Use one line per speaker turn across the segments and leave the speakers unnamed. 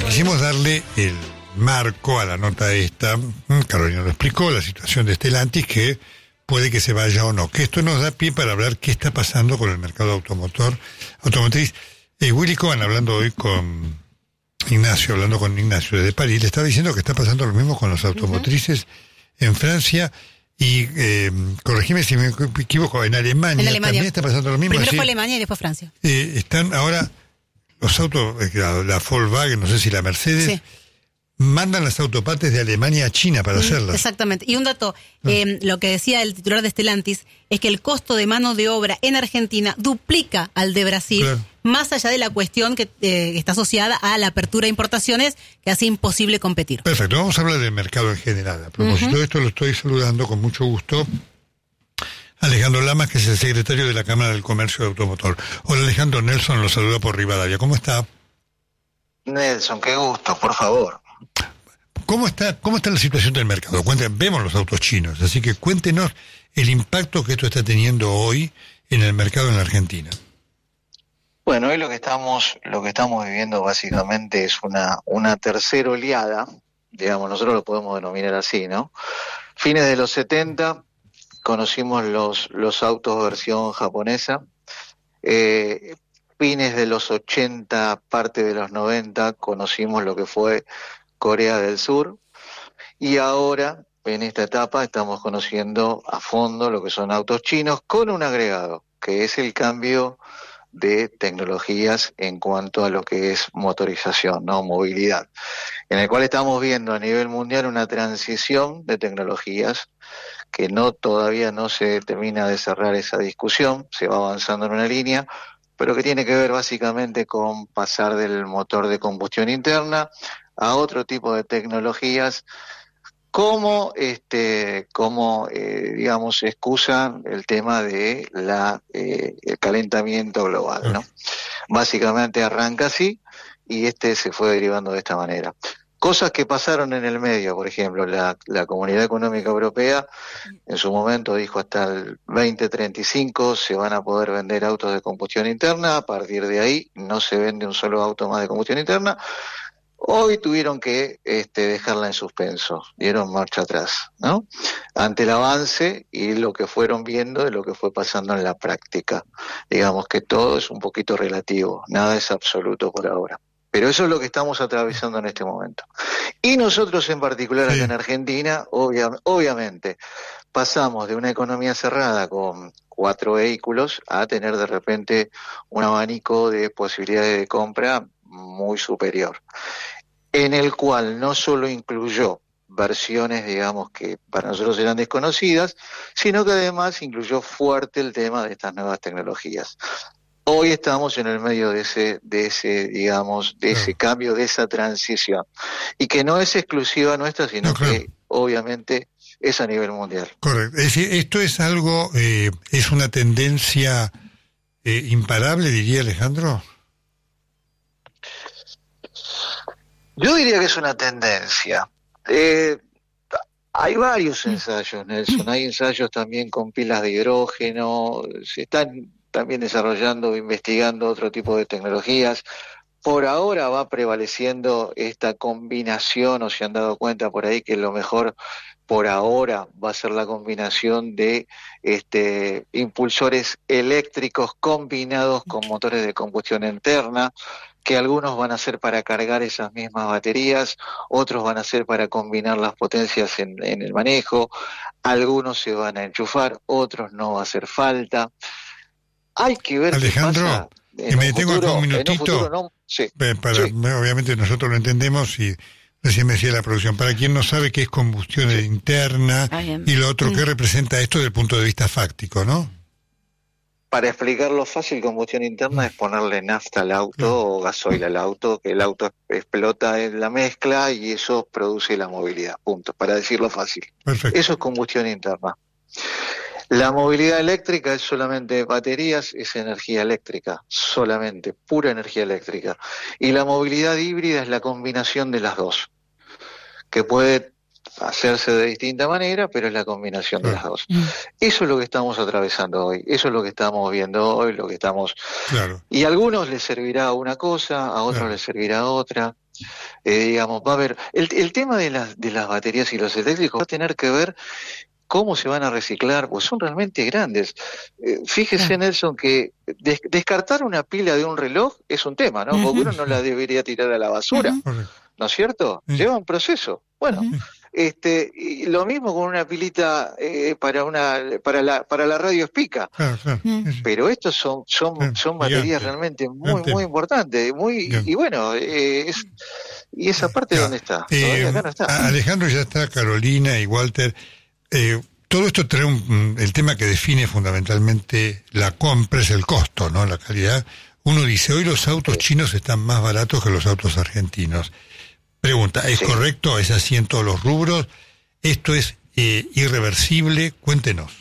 quisimos darle el marco a la nota esta. Carolina lo explicó, la situación de Stellantis, que puede que se vaya o no. Que esto nos da pie para hablar qué está pasando con el mercado automotriz. Willy Cohen, hablando hoy con Ignacio, desde París, le estaba diciendo que está pasando lo mismo con las automotrices en Francia y, corregime si me equivoco, en Alemania también está pasando lo mismo.
Primero fue Alemania y después Francia.
Están ahora los autos, la Volkswagen, no sé si la Mercedes, sí, mandan las autopartes de Alemania a China para hacerlas.
Exactamente. Y un dato, lo que decía el titular de Stellantis es que el costo de mano de obra en Argentina duplica al de Brasil, claro, más allá de la cuestión que está asociada a la apertura de importaciones que hace imposible competir.
Perfecto, vamos a hablar del mercado en general. A propósito de esto, lo estoy saludando con mucho gusto Alejandro Lamas, que es el secretario de la Cámara del Comercio de Automotor. Hola Alejandro, Nelson lo saluda por Rivadavia. ¿Cómo está?
Nelson, qué gusto, por favor.
¿Cómo está la situación del mercado? Vemos los autos chinos, así que cuéntenos el impacto que esto está teniendo hoy en el mercado en la Argentina.
Bueno, hoy lo que estamos viviendo básicamente es una tercera oleada, digamos, nosotros lo podemos denominar así, ¿no? Fines de los 70 conocimos los autos versión japonesa, fines de los 80, parte de los 90 conocimos lo que fue Corea del Sur, y ahora en esta etapa estamos conociendo a fondo lo que son autos chinos, con un agregado, que es el cambio de tecnologías en cuanto a lo que es motorización, ¿no? Movilidad, en el cual estamos viendo a nivel mundial una transición de tecnologías que todavía no se termina de cerrar esa discusión, se va avanzando en una línea, pero que tiene que ver básicamente con pasar del motor de combustión interna a otro tipo de tecnologías como digamos, excusa el tema de el calentamiento global, ¿no? Básicamente arranca así y se fue derivando de esta manera. Cosas que pasaron en el medio, por ejemplo, la Comunidad Económica Europea en su momento dijo hasta el 2035 se van a poder vender autos de combustión interna, a partir de ahí no se vende un solo auto más de combustión interna. Hoy tuvieron que dejarla en suspenso, dieron marcha atrás, ¿no? Ante el avance y lo que fueron viendo de lo que fue pasando en la práctica. Digamos que todo es un poquito relativo, nada es absoluto por ahora. Pero eso es lo que estamos atravesando en este momento. Y nosotros en particular acá en Argentina, obviamente, pasamos de una economía cerrada con 4 vehículos a tener de repente un abanico de posibilidades de compra muy superior, en el cual no solo incluyó versiones, digamos, que para nosotros eran desconocidas, sino que además incluyó fuerte el tema de estas nuevas tecnologías. Hoy estamos en el medio de ese cambio, de esa transición, y que no es exclusiva nuestra, sino que obviamente es a nivel mundial.
Correcto. Es decir, esto es algo, es una tendencia imparable, diría Alejandro.
Yo diría que es una tendencia. Hay varios ensayos, Nelson. Hay ensayos también con pilas de hidrógeno. Se están también desarrollando, investigando otro tipo de tecnologías. Por ahora va prevaleciendo esta combinación, o se han dado cuenta por ahí que lo mejor por ahora va a ser la combinación de impulsores eléctricos combinados con motores de combustión interna, que algunos van a ser para cargar esas mismas baterías, otros van a ser para combinar las potencias en el manejo, algunos se van a enchufar, otros no va a hacer falta. Hay que ver
Alejandro,
qué pasa.
Y me detengo acá un minutito, obviamente nosotros lo entendemos y recién me decía la producción, para quien no sabe qué es combustión interna y lo otro, ¿qué representa esto desde el punto de vista fáctico, no?
Para explicarlo fácil, combustión interna es ponerle nafta al auto o gasoil al auto, que el auto explota en la mezcla y eso produce la movilidad, punto, para decirlo fácil.
Perfecto.
Eso es combustión interna. La movilidad eléctrica es solamente baterías, es energía eléctrica, solamente, pura energía eléctrica. Y la movilidad híbrida es la combinación de las dos, que puede hacerse de distinta manera, pero es la combinación de las dos. Eso es lo que estamos atravesando hoy, eso es lo que estamos viendo hoy, lo que estamos... Y a algunos les servirá una cosa, a otros les servirá otra. Digamos, va a haber, el tema de las baterías y los eléctricos va a tener que ver cómo se van a reciclar, pues son realmente grandes. Fíjese, Nelson, que descartar una pila de un reloj es un tema, ¿no? Porque uno no la debería tirar a la basura, ¿no es cierto? Lleva un proceso. Bueno, y lo mismo con una pilita para la radio Spica. Pero estos son baterías realmente muy importantes, y bueno, y esa parte ¿dónde está? Todavía acá no está.
Alejandro ya está, Carolina y Walter. Todo esto trae el tema que define fundamentalmente la compra, es el costo, ¿no? La calidad. Uno dice, hoy los autos chinos están más baratos que los autos argentinos. Pregunta, ¿es correcto? ¿Es así en todos los rubros? ¿Esto es irreversible? Cuéntenos.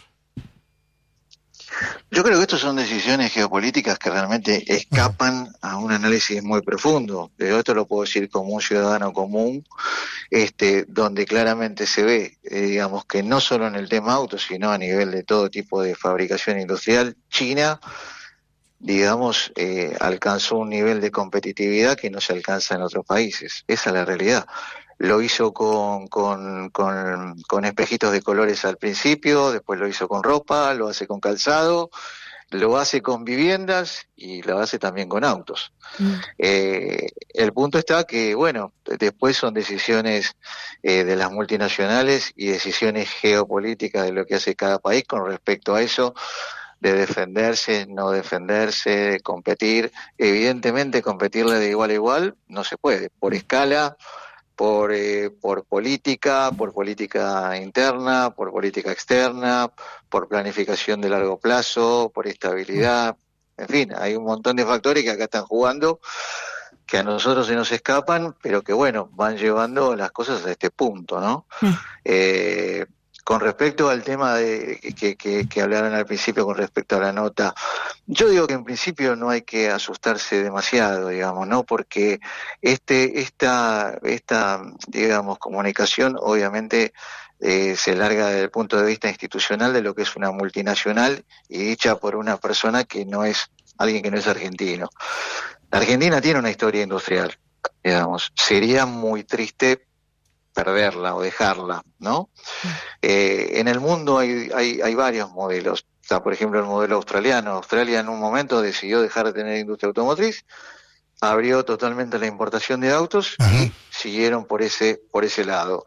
Yo creo que estas son decisiones geopolíticas que realmente escapan a un análisis muy profundo. Esto lo puedo decir como un ciudadano común, donde claramente se ve, digamos, que no solo en el tema autos, sino a nivel de todo tipo de fabricación industrial, China, digamos, alcanzó un nivel de competitividad que no se alcanza en otros países. Esa es la realidad. Lo hizo con espejitos de colores al principio, después lo hizo con ropa, lo hace con calzado, lo hace con viviendas y lo hace también con autos. El punto está que, bueno, después son decisiones de las multinacionales y decisiones geopolíticas de lo que hace cada país con respecto a eso, de defenderse, no defenderse, de competir. Evidentemente competirle de igual a igual no se puede, por escala, por política interna, por política externa, por planificación de largo plazo, por estabilidad, en fin, hay un montón de factores que acá están jugando, que a nosotros se nos escapan, pero que bueno, van llevando las cosas a este punto, ¿no? Con respecto al tema de que hablaron al principio con respecto a la nota, yo digo que en principio no hay que asustarse demasiado, digamos, ¿no? Porque esta digamos, comunicación obviamente se larga desde el punto de vista institucional de lo que es una multinacional y dicha por una persona que no es alguien que no es argentino. La Argentina tiene una historia industrial, digamos, sería muy triste perderla o dejarla, ¿no? En el mundo hay varios modelos. Está, por ejemplo, el modelo australiano. Australia en un momento decidió dejar de tener industria automotriz, abrió totalmente la importación de autos y siguieron por ese lado.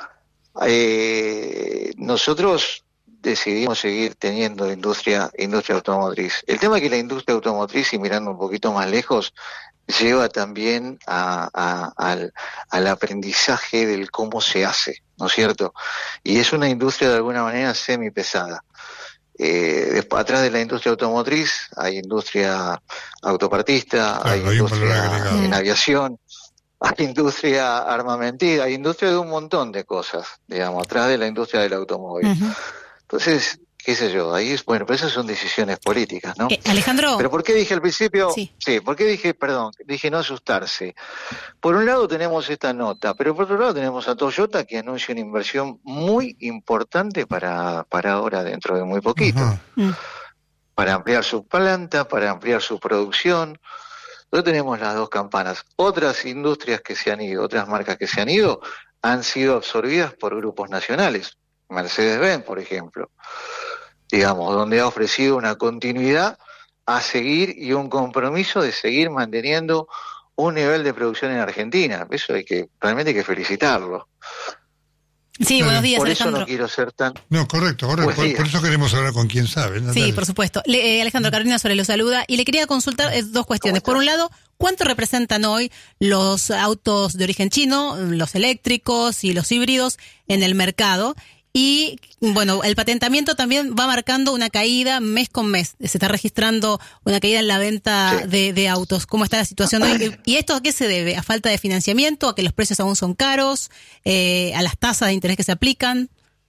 Nosotros decidimos seguir teniendo industria automotriz. El tema es que la industria automotriz, y mirando un poquito más lejos, lleva también al aprendizaje del cómo se hace, ¿no es cierto? Y es una industria de alguna manera semipesada. Atrás de la industria automotriz hay industria autopartista, hay industria en aviación, hay industria armamentista, hay industria de un montón de cosas, digamos, atrás de la industria del automóvil. Entonces, qué sé yo, ahí es, bueno, pero esas son decisiones políticas, ¿no?
Alejandro.
Pero ¿por qué dije al principio? Sí, ¿por qué dije no asustarse? Por un lado tenemos esta nota, pero por otro lado tenemos a Toyota que anuncia una inversión muy importante para ahora, dentro de muy poquito, para ampliar su planta, para ampliar su producción. Entonces tenemos las dos campanas. Otras industrias que se han ido, otras marcas que se han ido, han sido absorbidas por grupos nacionales. Mercedes-Benz, por ejemplo, digamos, donde ha ofrecido una continuidad a seguir y un compromiso de seguir manteniendo un nivel de producción en Argentina. Eso realmente hay que felicitarlo.
Sí, buenos días,
por
Alejandro.
Eso no quiero ser tan...
No, correcto. Por eso queremos hablar con quien sabe. ¿No?
Sí, por supuesto. Alejandro, Carolina Soler lo saluda y le quería consultar dos cuestiones. Por un lado, ¿cuánto representan hoy los autos de origen chino, los eléctricos y los híbridos en el mercado? Y, bueno, el patentamiento también va marcando una caída mes con mes. Se está registrando una caída en la venta de autos. ¿Cómo está la situación hoy? ¿Y esto a qué se debe? ¿A falta de financiamiento? ¿A que los precios aún son caros? ¿A las tasas de interés que se aplican?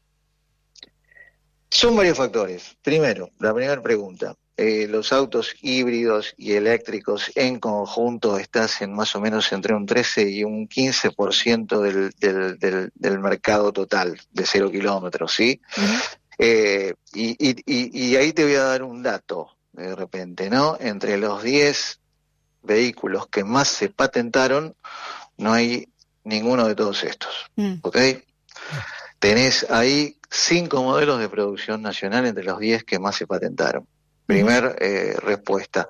Son varios factores. Primero, la primera pregunta. Los autos híbridos y eléctricos en conjunto están en más o menos entre un 13 y un 15% del mercado total de 0 kilómetros, ¿sí? Y ahí te voy a dar un dato, de repente, ¿no? Entre los 10 vehículos que más se patentaron, no hay ninguno de todos estos, ¿ok? Tenés ahí 5 modelos de producción nacional entre los 10 que más se patentaron. Primer respuesta.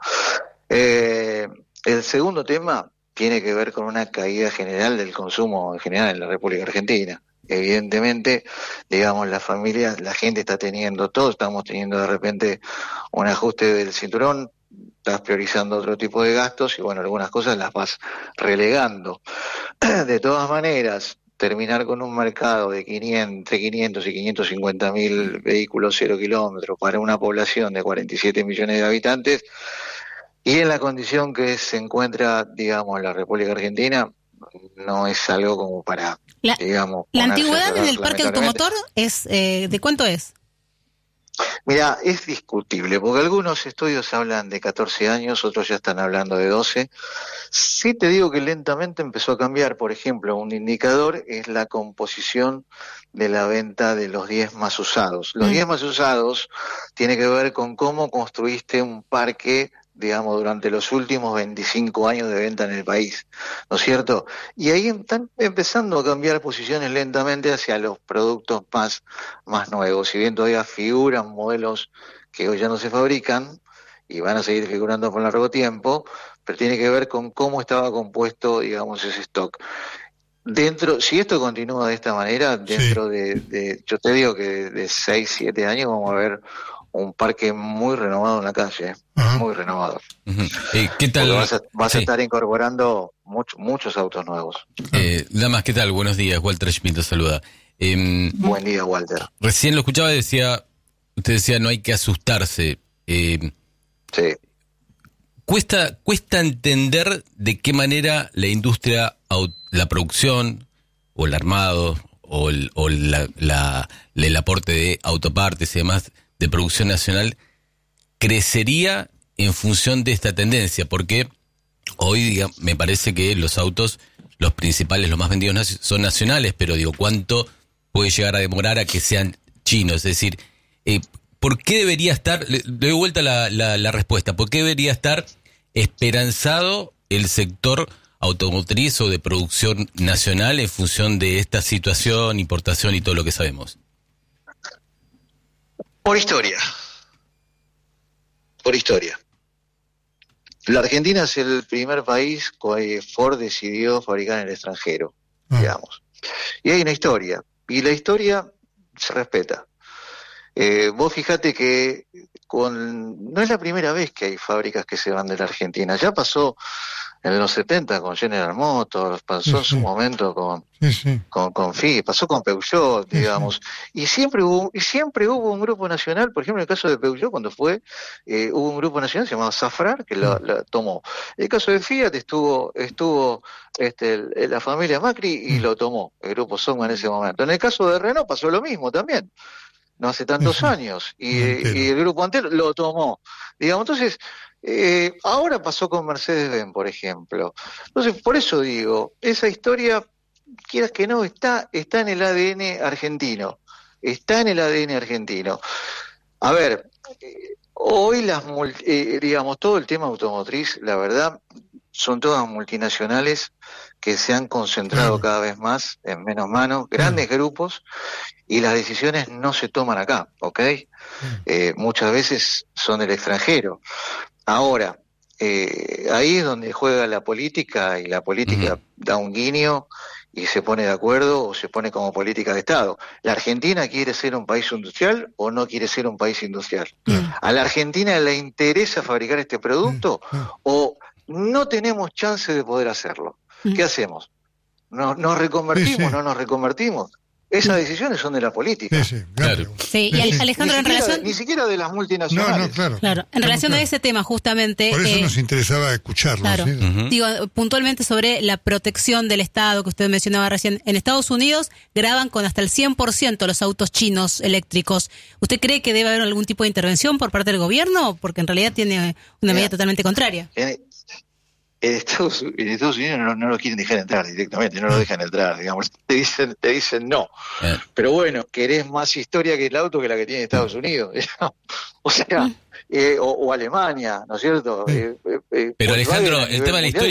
El segundo tema tiene que ver con una caída general del consumo en general en la República Argentina. Evidentemente, digamos, la gente está teniendo, todos estamos teniendo de repente un ajuste del cinturón, estás priorizando otro tipo de gastos y bueno, algunas cosas las vas relegando. De todas maneras, terminar con un mercado de 500 y 550 mil vehículos 0 kilómetros para una población de 47 millones de habitantes y en la condición que se encuentra, digamos, la República Argentina, no es algo como para, digamos...
¿La antigüedad en el parque automotor es de cuánto es?
Mira, es discutible, porque algunos estudios hablan de 14 años, otros ya están hablando de 12. Sí te digo que lentamente empezó a cambiar. Por ejemplo, un indicador es la composición de la venta de los 10 más usados. Los 10 más usados tiene que ver con cómo construiste un parque, digamos, durante los últimos 25 años de venta en el país, ¿no es cierto? Y ahí están empezando a cambiar posiciones lentamente hacia los productos más nuevos. Si bien todavía figuran modelos que hoy ya no se fabrican y van a seguir figurando por largo tiempo, pero tiene que ver con cómo estaba compuesto, digamos, ese stock. Si esto continúa de esta manera, dentro de yo te digo que de 6, 7 años vamos a ver un parque muy renovado en la calle, muy renovado.
¿Qué tal?
Vas a estar incorporando muchos autos nuevos.
Damas, ¿qué tal? Buenos días, Walter Schmidt te saluda.
Buen día, Walter.
Recién lo escuchaba y usted decía no hay que asustarse.
Sí.
Cuesta entender de qué manera la industria, la producción, o el armado, o el aporte de autopartes y demás, de producción nacional crecería en función de esta tendencia, porque hoy me parece que los autos, los principales, los más vendidos son nacionales, pero ¿cuánto puede llegar a demorar a que sean chinos? Es decir, ¿por qué debería estar, le doy vuelta la respuesta, por qué debería estar esperanzado el sector automotriz o de producción nacional en función de esta situación, importación y todo lo que sabemos?
Por historia. La Argentina es el primer país que Ford decidió fabricar en el extranjero, digamos. Y hay una historia, y la historia se respeta. Vos fijate que no es la primera vez que hay fábricas que se van de la Argentina. Ya pasó en los 70 con General Motors, pasó en su momento con Fiat, pasó con Peugeot, digamos, y siempre hubo un grupo nacional. Por ejemplo, en el caso de Peugeot, cuando hubo un grupo nacional, se llamaba Safran, que la tomó. En el caso de Fiat estuvo la familia Macri y lo tomó, el grupo Songma en ese momento. En el caso de Renault pasó lo mismo también, no hace tantos años, y el grupo Antel lo tomó, digamos. Entonces, ahora pasó con Mercedes-Benz, por ejemplo. Entonces, por eso digo, esa historia, quieras que no, está en el ADN argentino. A ver, hoy digamos, todo el tema automotriz, la verdad, son todas multinacionales que se han concentrado cada vez más en menos manos, grandes grupos, y las decisiones no se toman acá, ¿ok? Muchas veces son del extranjero. Ahora, ahí es donde juega la política, y la política da un guiño y se pone de acuerdo o se pone como política de Estado. ¿La Argentina quiere ser un país industrial o no quiere ser un país industrial? ¿A la Argentina le interesa fabricar este producto o no tenemos chance de poder hacerlo? ¿Qué hacemos? ¿Nos reconvertimos? ¿No nos reconvertimos? Esas decisiones son de la política.
Claro.
Sí, y Alejandro,
ni siquiera de las multinacionales.
No, claro. En relación a ese tema, justamente...
Por eso nos interesaba escucharlo.
Claro.
¿Sí?
Digo, puntualmente sobre la protección del Estado que usted mencionaba recién. En Estados Unidos graban con hasta el 100% los autos chinos eléctricos. ¿Usted cree que debe haber algún tipo de intervención por parte del gobierno? Porque en realidad tiene una medida totalmente contraria.
En Estados Unidos no lo quieren dejar entrar directamente, no lo dejan entrar, digamos, te dicen no. Pero bueno, querés más historia que el auto que la que tiene Estados Unidos, o sea, o Alemania, ¿no es cierto?
Pero Alejandro, el tema de la historia,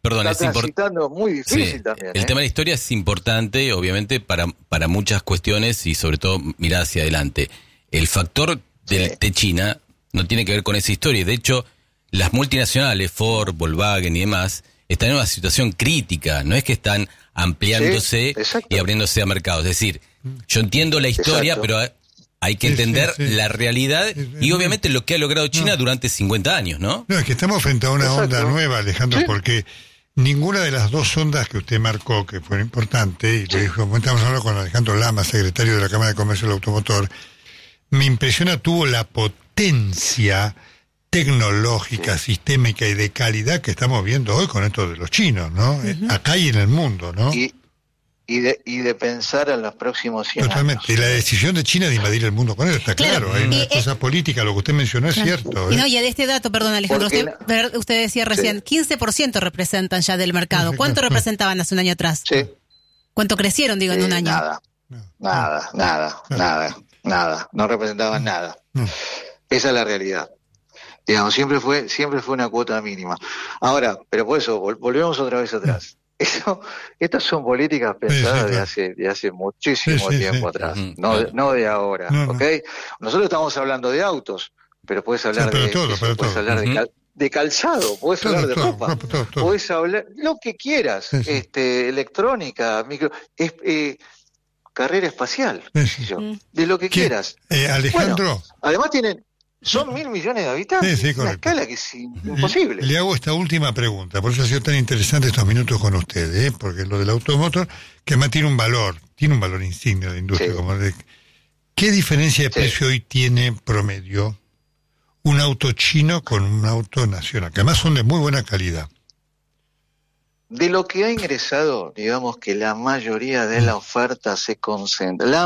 perdón,
está transitando muy difícil también.
El tema de la historia es importante, obviamente, para muchas cuestiones y sobre todo mirar hacia adelante. El factor de China no tiene que ver con esa historia. De hecho, las multinacionales, Ford, Volkswagen y demás, están en una situación crítica. No es que están ampliándose y abriéndose a mercados. Es decir, yo entiendo la historia, pero hay que entender la realidad y obviamente lo que ha logrado China durante 50 años, ¿no? No,
es que estamos frente a una onda nueva, Alejandro, porque ninguna de las dos ondas que usted marcó, que fue importante, y lo dijo, estamos hablando con Alejandro Lama, secretario de la Cámara de Comercio del Automotor, me impresiona, tuvo la potencia tecnológica, sistémica y de calidad que estamos viendo hoy con esto de los chinos, ¿no? Acá y en el mundo, ¿no?
Y de pensar en los próximos 100
Totalmente.
años.
Y la decisión de China de invadir el mundo con él está claro. Hay una cosa política, lo que usted mencionó es cierto.
Y de este dato, perdón Alejandro, usted decía recién, 15% representan ya del mercado. ¿Cuánto representaban hace un año atrás?
Sí.
¿Cuánto crecieron, en un año?
Nada. No representaban nada. Esa es la realidad. Digamos, siempre fue una cuota mínima. Ahora, pero por eso, volvemos otra vez atrás. Estas son políticas pensadas de hace muchísimo tiempo atrás, no de ahora, ¿ok? Nosotros estamos hablando de autos, pero puedes hablar de calzado, puedes hablar de ropa, puedes hablar lo que quieras, electrónica, carrera espacial, de lo que quieras.
Alejandro,
además son 1.000 millones de habitantes, una escala que es imposible.
Le hago esta última pregunta, por eso ha sido tan interesante estos minutos con usted, porque lo del automotor, que además tiene un valor insignia de industria. ¿Qué diferencia de precio hoy tiene promedio un auto chino con un auto nacional? Que además son de muy buena calidad.
De lo que ha ingresado, digamos que la mayoría de la oferta se concentra.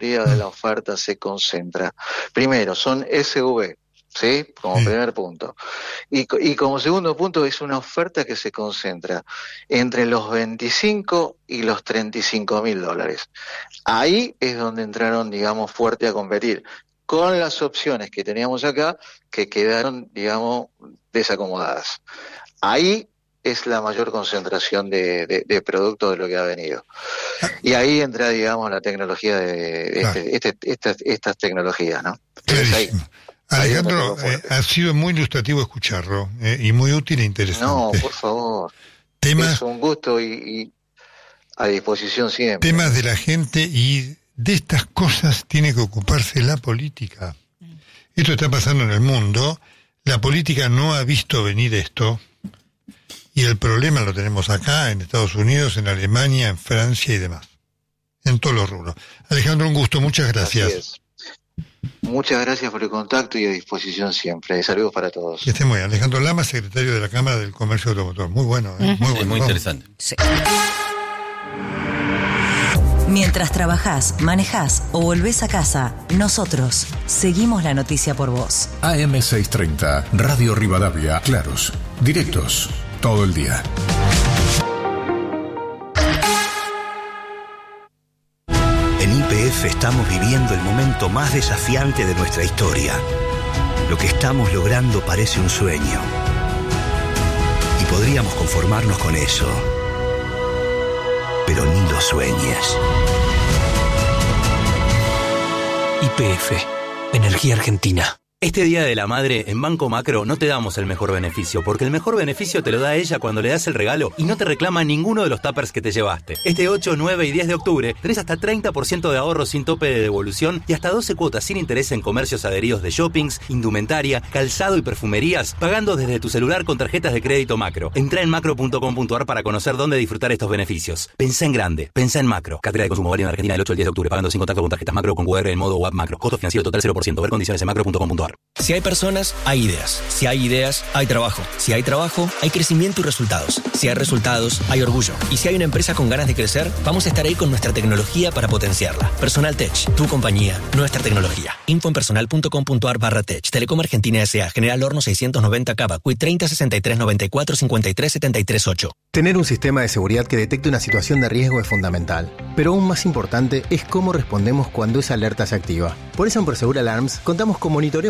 Primero, son SUV, ¿sí? Como primer punto. Y como segundo punto, es una oferta que se concentra entre los 25 y los $35.000. Ahí es donde entraron, digamos, fuerte a competir, con las opciones que teníamos acá, que quedaron, digamos, desacomodadas. Ahí es la mayor concentración de productos de lo que ha venido. Y ahí entra, digamos, la tecnología estas tecnologías, ¿no?
Alejandro, ha sido muy ilustrativo escucharlo, y muy útil e interesante.
No, por favor. Es un gusto y a disposición siempre.
Temas de la gente, y de estas cosas tiene que ocuparse la política. Esto está pasando en el mundo, la política no ha visto venir esto. Y el problema lo tenemos acá, en Estados Unidos, en Alemania, en Francia y demás. En todos los rubros. Alejandro, un gusto, muchas gracias.
Muchas gracias por el contacto y a disposición siempre. Saludos para todos.
Que esté muy bien. Alejandro Lama, secretario de la Cámara del Comercio Automotor. Muy bueno, muy bueno.
Muy interesante.
Sí.
Mientras trabajás, manejás o volvés a casa, nosotros seguimos la noticia por vos.
AM630, Radio Rivadavia, claros, directos, todo el día.
En YPF estamos viviendo el momento más desafiante de nuestra historia. Lo que estamos logrando parece un sueño. Y podríamos conformarnos con eso. Pero ni lo sueñes.
YPF, Energía Argentina. Este Día de la Madre, en Banco Macro no te damos el mejor beneficio, porque el mejor beneficio te lo da ella cuando le das el regalo y no te reclama ninguno de los tuppers que te llevaste. Este 8, 9 y 10 de octubre tenés hasta 30% de ahorro sin tope de devolución y hasta 12 cuotas sin interés en comercios adheridos de shoppings, indumentaria, calzado y perfumerías, pagando desde tu celular con tarjetas de crédito Macro. Entrá en macro.com.ar para conocer dónde disfrutar estos beneficios. Pensá en grande, pensá en Macro. Cartera de consumo válida en Argentina del 8 al 10 de octubre, pagando sin contacto con tarjetas Macro con QR en modo web Macro. Costo financiero total 0%. Ver condiciones en macro.com.ar.
Si hay personas, hay ideas. Si hay ideas, hay trabajo. Si hay trabajo, hay crecimiento y resultados. Si hay resultados, hay orgullo. Y si hay una empresa con ganas de crecer, vamos a estar ahí con nuestra tecnología para potenciarla. Personal Tech, tu compañía, nuestra tecnología. Info en personal.com.ar/tech. Telecom Argentina S.A. General Horno 690 Cava. Quit 30 63 94 53 73 8.
Tener un sistema de seguridad que detecte una situación de riesgo es fundamental. Pero aún más importante es cómo respondemos cuando esa alerta se activa. Por eso en Prosegur Alarms contamos con monitoreo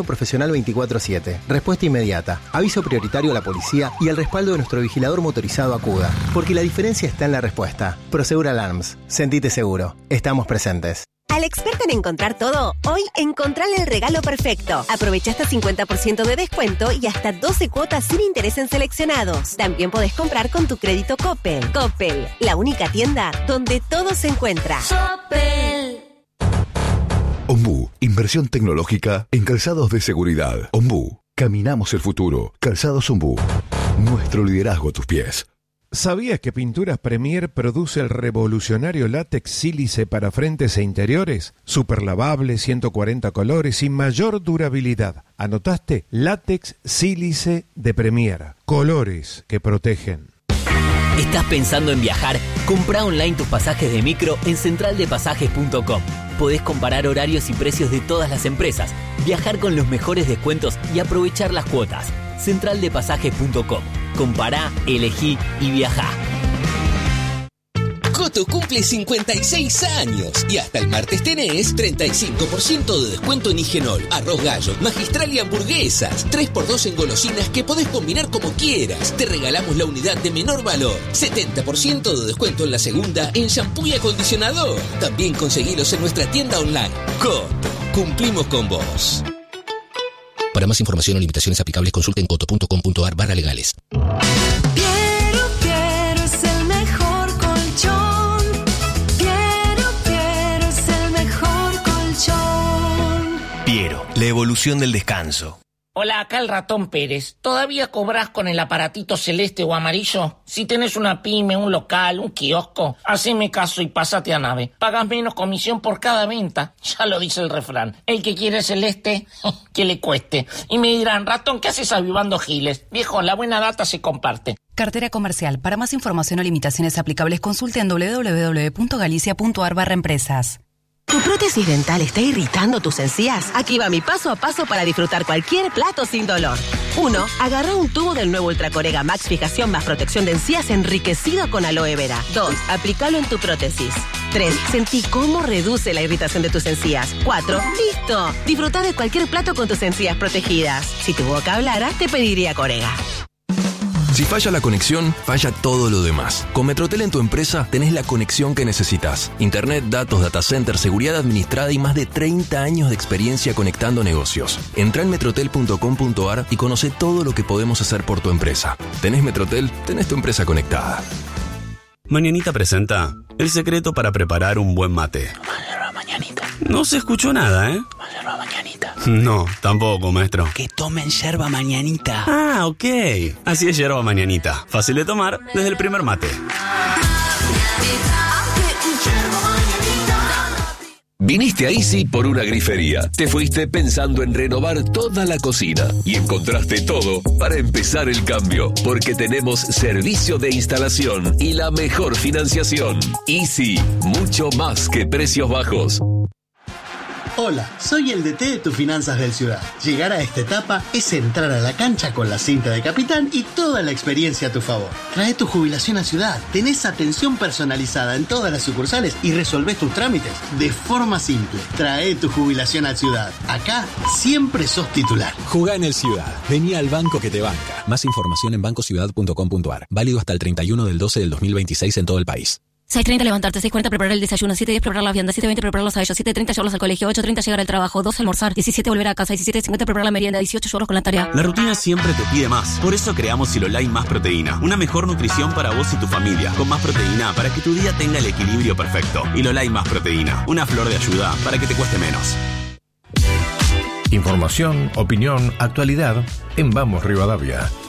profesional 24/7, respuesta inmediata, aviso prioritario a la policía y el respaldo de nuestro vigilador motorizado Acuda. Porque la diferencia está en la respuesta. Prosegur Alarms. Sentite seguro. Estamos presentes.
Al experto en encontrar todo, hoy encontrale el regalo perfecto. Aprovecha hasta 50% de descuento y hasta 12 cuotas sin interés en seleccionados. También podés comprar con tu crédito Coppel. Coppel, la única tienda donde todo se encuentra. Coppel.
Ombú, inversión tecnológica en calzados de seguridad. Ombú, caminamos el futuro. Calzados Ombú, nuestro liderazgo a tus pies.
¿Sabías que Pinturas Premier produce el revolucionario látex sílice para frentes e interiores? Super lavable, 140 colores y mayor durabilidad. ¿Anotaste? Látex sílice de Premier. Colores que protegen.
¿Estás pensando en viajar? Comprá online tus pasajes de micro en centraldepasajes.com. Podés comparar horarios y precios de todas las empresas, viajar con los mejores descuentos y aprovechar las cuotas. Centraldepasajes.com. Compará, elegí y viajá.
Coto cumple 56 años y hasta el martes tenés 35% de descuento en Higienol, arroz gallo, magistral y hamburguesas. 3x2 en golosinas que podés combinar como quieras. Te regalamos la unidad de menor valor. 70% de descuento en la segunda en shampoo y acondicionador. También conseguilos en nuestra tienda online. Coto, cumplimos con vos. Para más información o limitaciones aplicables, consulten coto.com.ar/legales.
Piero es el mejor colchón. Piero es el mejor colchón.
Piero, la evolución del descanso.
Hola, acá el Ratón Pérez. ¿Todavía cobrás con el aparatito celeste o amarillo? Si tenés una pyme, un local, un kiosco, haceme caso y pásate a Nave. Pagas menos comisión por cada venta. Ya lo dice el refrán. El que quiere celeste, que le cueste. Y me dirán, Ratón, ¿qué haces avivando giles? Viejo, la buena data se comparte.
Cartera comercial. Para más información o limitaciones aplicables, consulte en www.galicia.ar/empresas.
¿Tu prótesis dental está irritando tus encías? Aquí va mi paso a paso para disfrutar cualquier plato sin dolor. 1. Agarra un tubo del nuevo Ultracorega Max Fijación más protección de encías enriquecido con aloe vera. 2. Aplícalo en tu prótesis. 3. Sentí cómo reduce la irritación de tus encías. 4. ¡Listo! Disfruta de cualquier plato con tus encías protegidas. Si tu boca hablara, te pediría Corega.
Si falla la conexión, falla todo lo demás. Con Metrotel en tu empresa tenés la conexión que necesitas. Internet, datos, data center, seguridad administrada y más de 30 años de experiencia conectando negocios. Entrá en metrotel.com.ar y conoce todo lo que podemos hacer por tu empresa. ¿Tenés Metrotel? Tenés tu empresa conectada.
Mañanita presenta el secreto para preparar un buen mate.
Mañanita.
No se escuchó nada, ¿eh?
Yerba mañanita.
No, tampoco, maestro.
Que tomen yerba mañanita.
Ah, ok. Así es yerba mañanita. Fácil de tomar desde el primer mate.
Viniste a Easy por una grifería. Te fuiste pensando en renovar toda la cocina y encontraste todo para empezar el cambio, porque tenemos servicio de instalación y la mejor financiación. Easy, mucho más que precios bajos.
Hola, soy el DT de tus finanzas del Ciudad. Llegar a esta etapa es entrar a la cancha con la cinta de capitán y toda la experiencia a tu favor. Trae tu jubilación a Ciudad, tenés atención personalizada en todas las sucursales y resolvés tus trámites de forma simple. Trae tu jubilación a Ciudad. Acá siempre sos titular.
Jugá en el Ciudad. Vení al banco que te banca. Más información en bancociudad.com.ar. Válido hasta el 31/12/2026 en todo el país.
6:30 levantarte, 6:40 preparar el desayuno, 7:10 preparar la vianda, 7:20 prepararlos a ellos, 7:30 llevarlos al colegio, 8:30 llegar al trabajo, 2 almorzar, 17 volver a casa, 17:50 preparar la merienda, 18 llevarlos con la tarea.
La rutina siempre te pide más. Por eso creamos Silolai Más Proteína. Una mejor nutrición para vos y tu familia. Con más proteína para que tu día tenga el equilibrio perfecto. Silolai Más Proteína. Una flor de ayuda para que te cueste menos.
Información, opinión, actualidad en Vamos Rivadavia.